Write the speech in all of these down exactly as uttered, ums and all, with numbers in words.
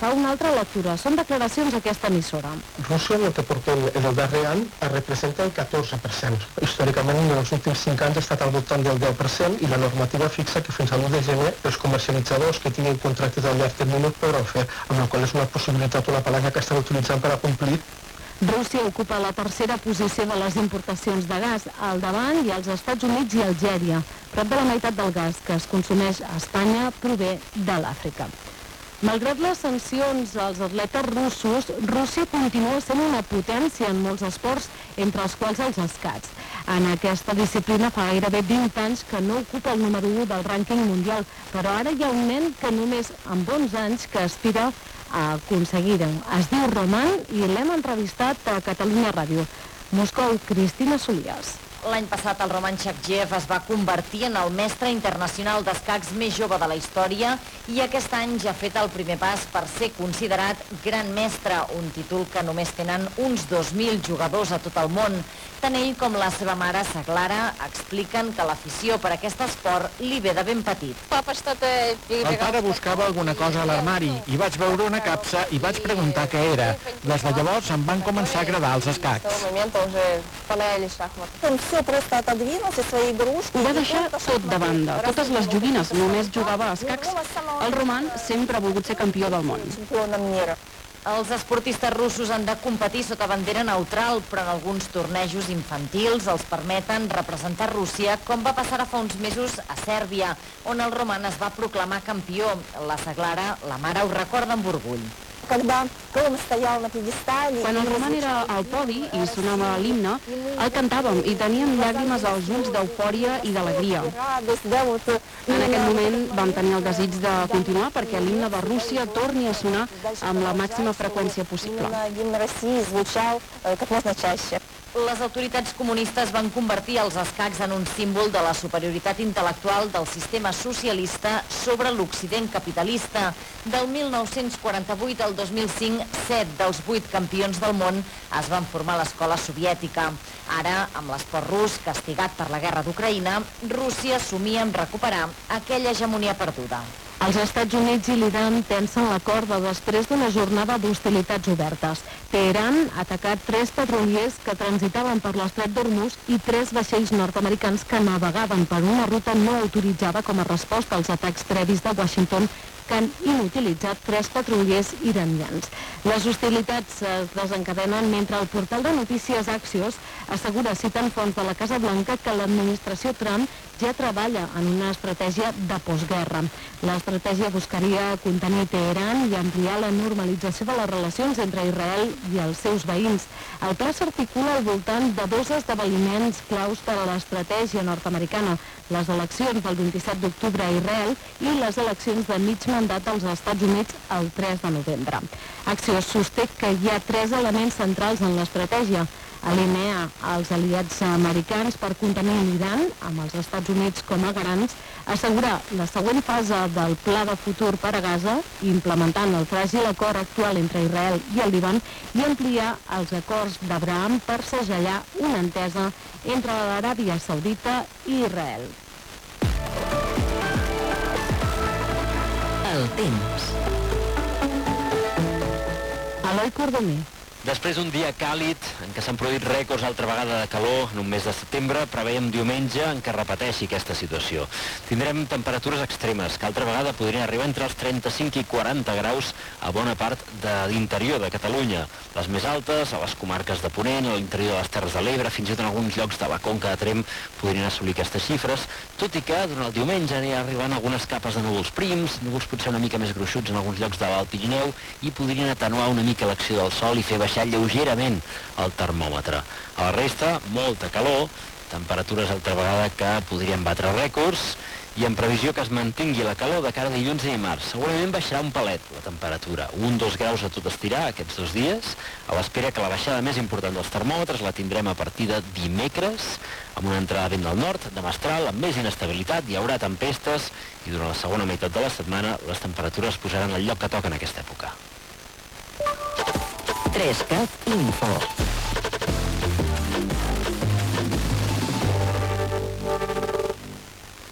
fa una altra lectura. Són declaracions d'aquesta emissora. Rússia, en el que portem en el darrer any, representa el catorze per cent. Històricament, en els últims cinc anys ha estat al voltant del deu per cent i la normativa fixa que fins a l'u de gener els comercialitzadors que tinguin contractes a llarg termini ho podran fer, amb la qual és una possibilitat, una palanca que estan utilitzant per a complir. Rússia ocupa la tercera posició de les importacions de gas. Al davant hi ha els Estats Units i Algèria. Prop de la meitat del gas que es consumeix a Espanya prové de l'Àfrica. Malgrat les sancions als atletes russos, Rússia continua sent una potència en molts esports, entre els quals els escacs. En aquesta disciplina fa gairebé vint anys que no ocupa el número u del rànquing mundial, però ara hi ha un nen que només amb onze anys que aspira a aconseguir-ho. Es diu Roman i l'hem entrevistat a Catalunya Ràdio. Moscou, Cristina Solias. L'any passat el Roman Chakjev es va convertir en el mestre internacional d'escacs més jove de la història i aquest any ja ha fet el primer pas per ser considerat gran mestre, un títol que només tenen uns dos mil jugadors a tot el món. Tant ell com la seva mare, Saglara, expliquen que l'afició per aquest esport li ve de ben petit. El pare buscava alguna cosa a l'armari i vaig veure una capsa i vaig preguntar què era. Des de llavors em van començar a agradar els escacs. Ho va deixar tot de banda, totes les joguines, només jugava a escacs. El Roman sempre ha volgut ser campió del món. Els esportistes russos han de competir sota bandera neutral, però en alguns tornejos infantils els permeten representar Rússia, com va passar fa uns mesos a Sèrbia, on el Roman es va proclamar campió. La Saglara, la mare, ho recorda amb orgull. Quan el Roman era al podi i sonava l'himne, el cantàvem i teníem llàgrimes als ulls d'eufòria i d'alegria. En aquell moment vam tenir el desig de continuar perquè l'himne de Rússia torni a sonar amb la màxima freqüència possible. Les autoritats comunistes van convertir els escacs en un símbol de la superioritat intel·lectual del sistema socialista sobre l'Occident capitalista. Del mil nou-cents quaranta-vuit al dos mil cinc, set dels vuit campions del món es van formar a l'escola soviètica. Ara, amb l'esport rus castigat per la guerra d'Ucraïna, Rússia somia en recuperar aquella hegemonia perduda. Els Estats Units i l'Iran tensen la corda després d'una jornada d'hostilitats obertes. Teheran ha atacat tres petroliers que transitaven per l'estret d'Hormuz i tres vaixells nord-americans que navegaven per una ruta no autoritzada com a resposta als atacs previs de Washington que han inutilitzat tres petroliers iranians. Les hostilitats es desencadenen mentre el portal de notícies Axios assegura, citant fonts de la Casa Blanca, que l'administració Trump ja treballa en una estratègia de postguerra. L'estratègia buscaria contenir Teheran i ampliar la normalització de les relacions entre Israel i els seus veïns. El pla s'articula al voltant de dos esdeveniments claus per a l'estratègia nord-americana, les eleccions del vint-i-set d'octubre a Israel i les eleccions de mig mandat als Estats Units el tres de novembre. Axios sosté que hi ha tres elements centrals en l'estratègia: alinear els aliats americans per contenir l'Iran, amb els Estats Units com a garants, assegurar la següent fase del pla de futur per a Gaza, implementant el fràgil acord actual entre Israel i el Líban, i ampliar els acords d'Abraham per segellar una entesa entre l'Aràbia Saudita i Israel. El temps. Eloi Cordomer. Després d'un dia càlid, en què s'han produït rècords altra vegada de calor en un mes de setembre, preveiem diumenge en què repeteixi aquesta situació. Tindrem temperatures extremes, que altra vegada podrien arribar entre els trenta-cinc i quaranta graus a bona part de l'interior de Catalunya. Les més altes, a les comarques de Ponent, a l'interior de les Terres de l'Ebre, fins i tot en alguns llocs de la Conca de Tremp podrien assolir aquestes xifres, tot i que durant el diumenge aniran arribant algunes capes de núvols prims, núvols potser una mica més gruixuts en alguns llocs de l'Alt Pirineu, i podrien atenuar una mica l'acció del sol i fer baixar lleugerament el termòmetre. A la resta, molta calor, temperatures altra vegada que podrien batre rècords, i en previsió que es mantingui la calor de cara a dilluns i dimarts. Segurament baixarà un palet la temperatura, un dos graus a tot estirar aquests dos dies, a l'espera que la baixada més important dels termòmetres la tindrem a partir de dimecres, amb una entrada de vent del nord, de mestral, amb més inestabilitat, hi haurà tempestes, i durant la segona meitat de la setmana les temperatures posaran el lloc que toca en aquesta època. Trescat Info.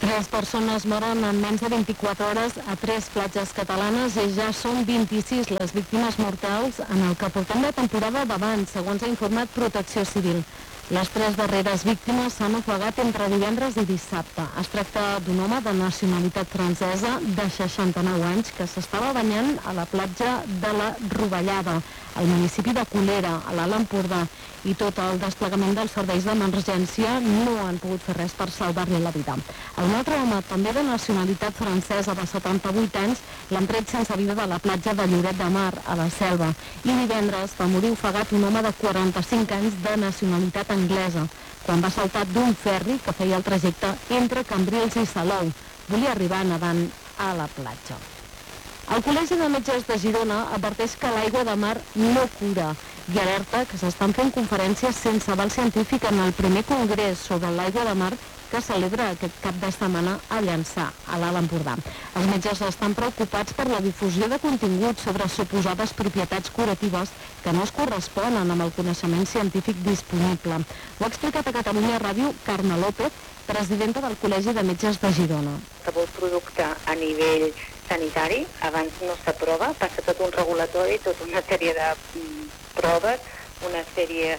Tres persones moren en menys de vint-i-quatre hores a tres platges catalanes i ja són vint-i-sis les víctimes mortals en el que portem de temporada d'abans, segons ha informat Protecció Civil. Les tres darreres víctimes s'han ofegat entre divendres i dissabte. Es tracta d'un home de nacionalitat francesa de seixanta-nou anys que s'estava banyant a la platja de la Rovellada, al municipi de Colera, a l'Alt Empordà, i tot el desplegament dels serveis d'emergència no han pogut fer res per salvar-li la vida. A un altre home, també de nacionalitat francesa de setanta-vuit anys, l'han tret sense vida de la platja de Lloret de Mar, a la Selva, i divendres va morir ofegat un home de quaranta-cinc anys de nacionalitat anglesa, quan va saltar d'un ferri que feia el trajecte entre Cambrils i Salou. Volia arribar nedant a la platja. El Col·legi de Metges de Girona adverteix que l'aigua de mar no cura i alerta que s'estan fent conferències sense aval científic en el primer congrés sobre l'aigua de mar que celebra aquest cap de setmana a Llançà, a l'Alt Empordà. Els metges estan preocupats per la difusió de continguts sobre suposades propietats curatives que no es corresponen amb el coneixement científic disponible. Ho ha explicat a Catalunya Ràdio Carme López, presidenta del Col·legi de Metges de Girona. Qualsevol producte a nivell sanitari abans no s'aprova, passa tot un regulatori, tota una sèrie de proves, una sèrie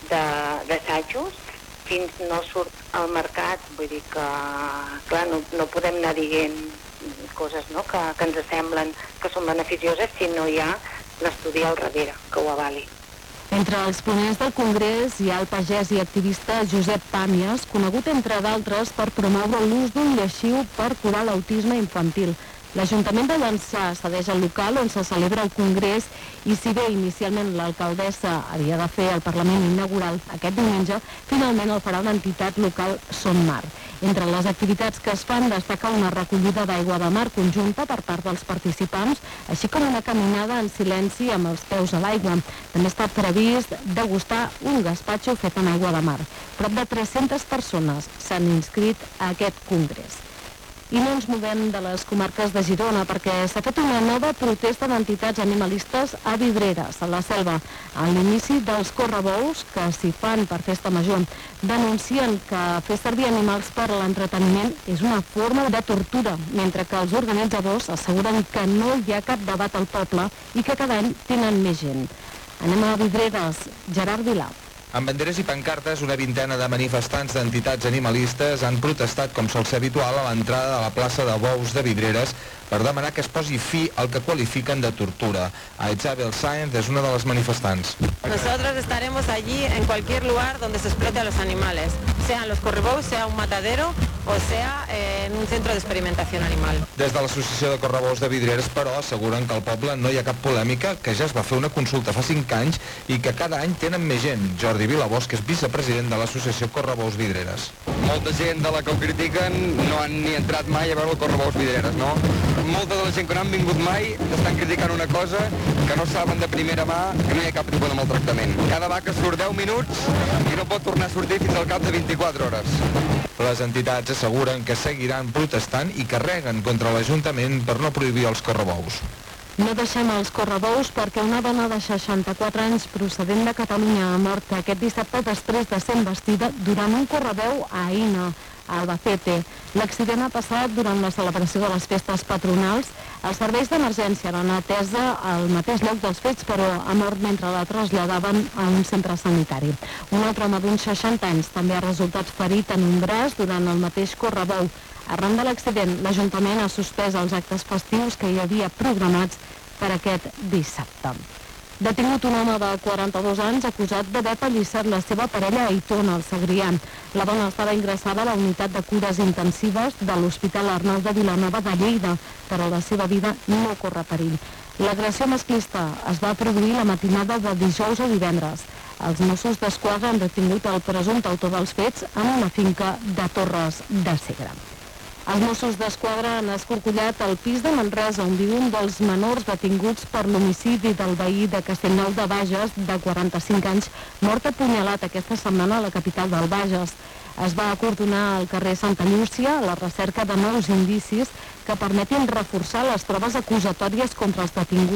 d'assajos, fins no surt al mercat. Vull dir que, clar, no, no podem anar dient coses, no?, que, que ens semblen que són beneficioses si no hi ha l'estudi al darrere que ho avali. Entre els ponents del Congrés hi ha el pagès i activista Josep Pàmies, conegut entre d'altres per promoure l'ús d'un lleixiu per curar l'autisme infantil. L'Ajuntament de Llançà cedeix el local on se celebra el Congrés i si bé inicialment l'alcaldessa havia de fer el Parlament inaugural aquest diumenge, finalment el farà l'entitat local Son Mar. Entre les activitats que es fan destaca una recollida d'aigua de mar conjunta per part dels participants, així com una caminada en silenci amb els peus a l'aigua. També està previst degustar un gaspatxo fet en aigua de mar. Prop de tres-centes persones s'han inscrit a aquest congrés. I no ens movem de les comarques de Girona perquè s'ha fet una nova protesta d'entitats animalistes a Vidreres, a la Selva, a l'inici dels correbous que s'hi fan per festa major. Denuncien que fer servir animals per a l'entreteniment és una forma de tortura, mentre que els organitzadors asseguren que no hi ha cap debat al poble i que cada any tenen més gent. Anem a Vidreres. Gerard Vilà. Amb banderes i pancartes, una vintena de manifestants d'entitats animalistes han protestat, com sol ser habitual, a l'entrada de la plaça de Bous de Vidreres per demanar que es posi fi al que qualifiquen de tortura. A Isabel Sáenz és una de les manifestants. Nosotros estaremos allí en cualquier lugar donde se explote a los animales, sea en los correbous, sea un matadero o sea eh, en un centro de experimentación animal. Des de l'Associació de Correbous de Vidreres, però, asseguren que al poble no hi ha cap polèmica, que ja es va fer una consulta fa cinc anys i que cada any tenen més gent. Jordi Vilabosch és vicepresident de l'Associació Correbous Vidreres. Molta gent de la que ho critiquen no han ni entrat mai a veure el Correbous Vidreres, no? Molta de la gent que no han vingut mai estan criticant una cosa que no saben de primera mà que no hi ha cap tipus de maltractament. Cada vaca surt deu minuts i no pot tornar a sortir fins al cap de vint-i-quatre hores. Les entitats asseguren que seguiran protestant i carreguen contra l'Ajuntament per no prohibir els correbous. No deixem els correbous perquè una dona de seixanta-quatre anys procedent de Catalunya ha mort aquest dissabte després de ser embestida durant un correbeu a Aïna, a Albacete. L'accident ha passat durant la celebració de les festes patronals. Els serveis d'emergència l'han atesa al mateix lloc dels fets, però ha mort mentre la traslladaven a un centre sanitari. Un altre home d'uns seixanta anys també ha resultat ferit en un braç durant el mateix correbou. Arran de l'accident, l'Ajuntament ha suspès els actes festius que hi havia programats per aquest dissabte. Detingut un home de quaranta-dos anys acusat d'haver pallissat la seva parella a Aitona, al Segrià. La dona estava ingressada a la unitat de cures intensives de l'Hospital Arnau de Vilanova de Lleida, però la seva vida no corre perill. L'agressió masclista es va produir la matinada de dijous a divendres. Els Mossos d'Esquadra han detingut el presumpte autor dels fets en una finca de Torres de Segre. Els Mossos d'Esquadra han escorcollat el pis de Manresa, on viu un dels menors detinguts per l'homicidi del veí de Castellnou de Bages, de quaranta-cinc anys, mort apunyalat aquesta setmana a la capital del Bages. Es va acordonar al carrer Santa Llúcia la recerca de nous indicis que permetin reforçar les proves acusatòries contra els detinguts.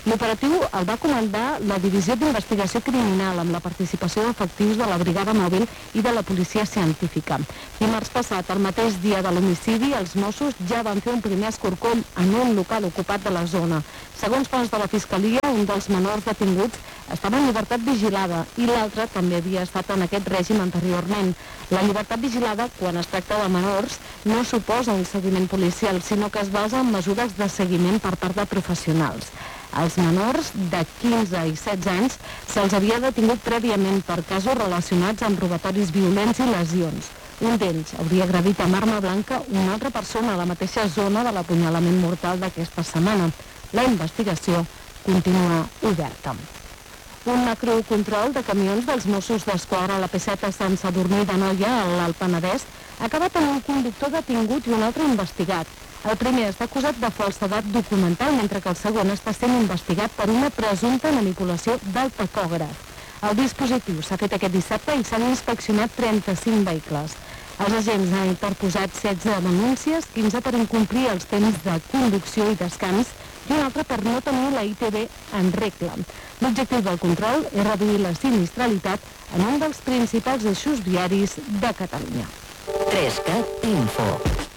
L'operatiu el va comandar la Divisió d'Investigació Criminal amb la participació d'efectius de la Brigada Mòbil i de la Policia Científica. Dimarts passat, el mateix dia de l'homicidi, els Mossos ja van fer un primer escorcoll en un local ocupat de la zona. Segons fonts de la Fiscalia, un dels menors detinguts estava en llibertat vigilada i l'altre també havia estat en aquest règim anteriorment. La llibertat vigilada, quan es tracta de menors, no suposa un seguiment policial, sinó que es basa en mesures de seguiment per part de professionals. Als menors de quinze i setze anys se'ls havia detingut prèviament per casos relacionats amb robatoris violents i lesions. Un d'ells hauria agredit amb arma blanca una altra persona a la mateixa zona de l'apunyalament mortal d'aquesta setmana. La investigació continua oberta. Un macrocontrol de camions dels Mossos d'Esquadra a la P set a Sant Sadurní d'Anoia, a l'Alt Penedès, ha acabat amb un conductor detingut i un altre investigat. El primer està acusat de falsedat documental, mentre que el segon està sent investigat per una presumpta manipulació del tacògraf. El dispositiu s'ha fet aquest dissabte i s'han inspeccionat trenta-cinc vehicles. Els agents han interposat setze denúncies, quinze per incomplir els temps de conducció i descans i un altre per no tenir la I T V en regla. L'objectiu del control és reduir la sinistralitat en un dels principals eixos viaris de Catalunya. tres cat Info.